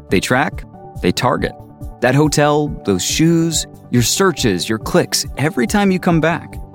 They track, they target. That hotel, those shoes, your searches, your clicks, every time you come back.